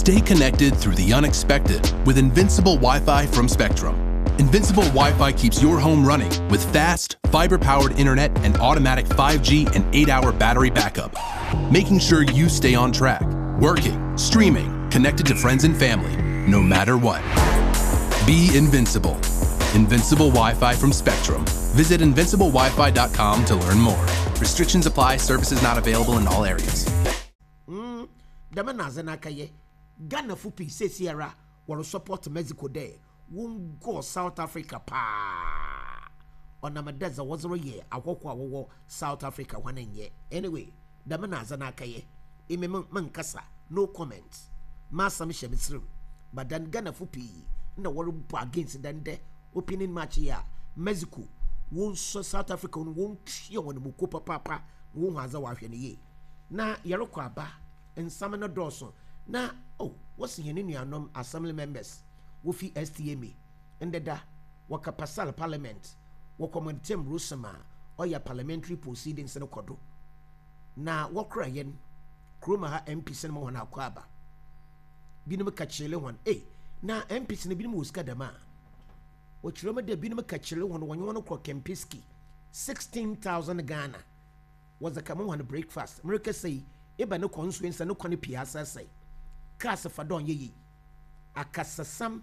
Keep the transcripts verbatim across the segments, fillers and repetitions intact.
Stay connected through the unexpected with Invincible Wi-Fi from Spectrum. Invincible Wi-Fi keeps your home running with fast, fiber-powered internet and automatic five G and eight hour battery backup, making sure you stay on track, working, streaming, connected to friends and family, no matter what. Be invincible. Invincible Wi-Fi from Spectrum. Visit invincible wi fi dot com to learn more. Restrictions apply. Services not available in all areas. Mm, Damana Zanakaye, Ghana Fupi says Sierra, will support Mexico Day. Won't go South Africa pa. On Amadeza was a year, a walk war South Africa one year. Anyway, Damana Zanakaye, Imem Mankasa, no comments. Massa Mishabisrum, but then Ghana Fupi, no worry against them there. Opening match here, Mexico won't South Africa won't cheer when Mukopa Papa won't has a wife in a year. Na Yarokwa ba and Samana Dawson. Na oh, what's in your nom assembly members? Wofi S T M A and the da waka pasal parliament wakomen tem Rusama or your parliamentary proceedings in a kodo. Na wakra yen Kroma ha M P Senma wana kwaba. Binum kachele one eh na M P Sen binum uskadama. What you remember the binum kachele one when you want to call Kempiski sixteen thousand Ghana was a come on breakfast. America say eba no consuence no koni piasa say. Kasa fadon ye akasasam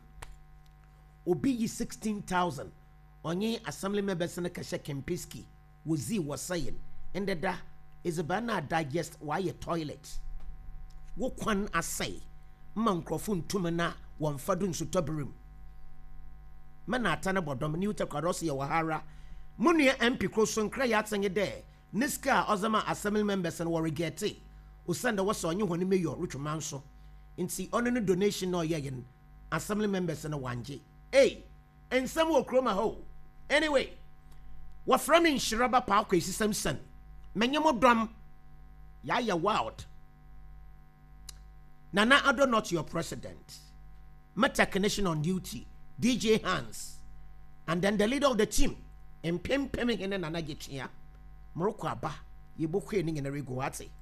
obi yi sixteen thousand onye assembly members na kasha Kempiski wozi was saying and the da is a bana digest why a toilet wo kwan asay man crofun tumana wan fadun su toberim mana atana bodom ni utakwarosi ya wahara munia M P kroson kra ya atanye de niska ozama assembly members na warigete usanda wasa onye honi mayor Richman so nti ono no donation no yen assembly members na wanje hey and some will kroma ho anyway wa from in shiraba pa kwesi samson menyemo dom ya ya wild Nana Addo not your president. Meta Connection on duty. D J Hans. And then the leader of the team. And Pim Pim in an Anagitia. Morocco Abba. You book in a regulate.